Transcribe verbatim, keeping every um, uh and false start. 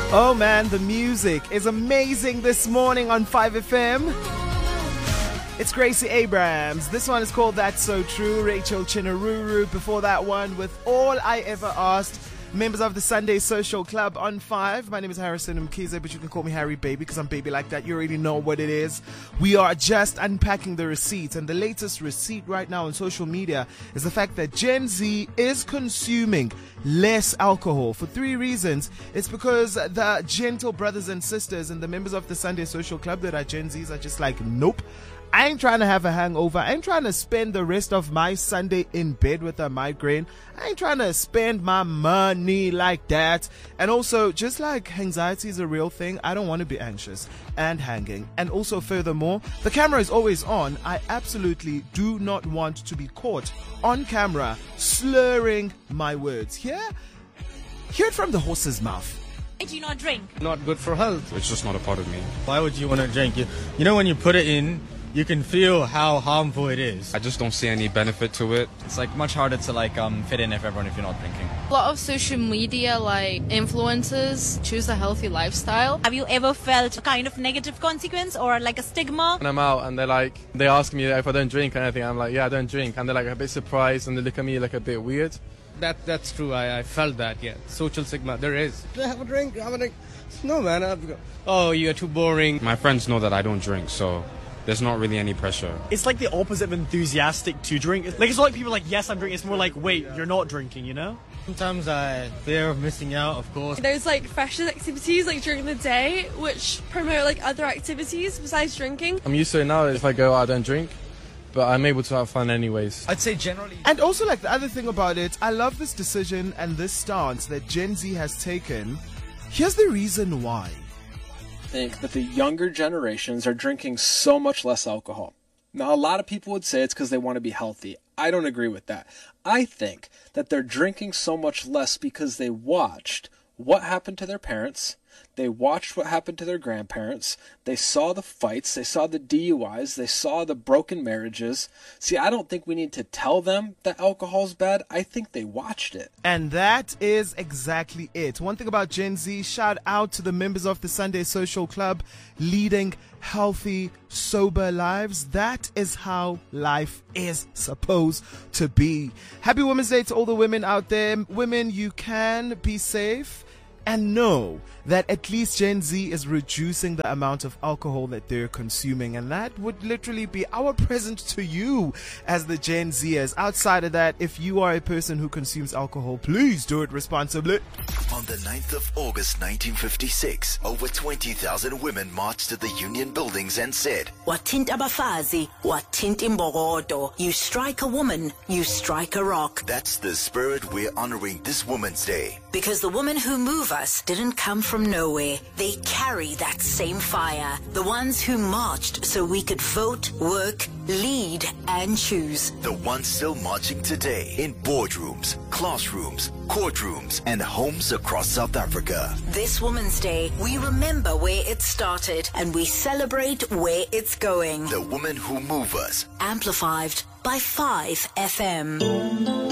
Oh man, the music is amazing this morning on five F M. It's Gracie Abrams. This one is called That's So True. Rachel Chinaruru before that one with All I Ever Asked. Members of the Sunday Social Club on five. My name is Harrison Mkize, but you can call me Harry Baby because I'm baby like that. You already know what it is. We are just unpacking the receipts, and the latest receipt right now on social media is the fact that Gen Z is consuming less alcohol for three reasons. It's because the gentle brothers and sisters and the members of the Sunday Social Club that are Gen Zs are just like, nope. I ain't trying to have a hangover. I ain't trying to spend the rest of my Sunday in bed with a migraine. I ain't trying to spend my money like that. And also, just like anxiety is a real thing, I don't want to be anxious and hanging. And also, furthermore, the camera is always on. I absolutely do not want to be caught on camera slurring my words. Hear, hear it from the horse's mouth. Do you not drink? Not good for health. It's just not a part of me. Why would you want to drink? You, you know when you put it in, you can feel how harmful it is. I just don't see any benefit to it. It's like much harder to like um fit in if everyone if you're not drinking. A lot of social media like influencers choose a healthy lifestyle. Have you ever felt a kind of negative consequence or like a stigma? When I'm out and they're like, they ask me if I don't drink or anything, I'm like, yeah, I don't drink. And they're like a bit surprised and they look at me like a bit weird. That That's true. I, I felt that, yeah. Social stigma, there is. Have a drink, have a drink. No, man. I've got, oh, you're too boring. My friends know that I don't drink, so there's not really any pressure. It's like the opposite of enthusiastic to drink. Like, it's not like people are like, yes, I'm drinking. It's more like, wait, you're not drinking, you know? Sometimes I fear of missing out, of course. There's like fresher activities like during the day which promote like other activities besides drinking. I'm used to it now. If I go out, I don't drink. But I'm able to have fun anyways. I'd say generally. And also, like, the other thing about it, I love this decision and this stance that Gen Z has taken. Here's the reason why. I think that the younger generations are drinking so much less alcohol. Now, a lot of people would say it's because they want to be healthy. I don't agree with that. I think that they're drinking so much less because they watched what happened to their parents. They watched what happened to their grandparents. They saw the fights. They saw the D U Is. They saw the broken marriages. See, I don't think we need to tell them that alcohol's bad. I think they watched it. And that is exactly it. One thing about Gen Z, shout out to the members of the Sunday Social Club leading healthy, sober lives. That is how life is supposed to be. Happy Women's Day to all the women out there. Women, you can be safe. And know that at least Gen Z is reducing the amount of alcohol that they're consuming. And that would literally be our present to you as the Gen Zers. Outside of that, if you are a person who consumes alcohol, please do it responsibly. On the ninth of August nineteen fifty-six, over twenty thousand women marched to the Union buildings and said, Watint abafazi, watint imborodo. You strike a woman, you strike a rock. That's the spirit we're honoring this Women's Day. Because the women who move us didn't come from nowhere. They carry that same fire. The ones who marched so we could vote, work, lead, and choose. The ones still marching today in boardrooms, classrooms, courtrooms, and homes across South Africa. This Women's Day, we remember where it started and we celebrate where it's going. The women who move us. Amplified by five F M.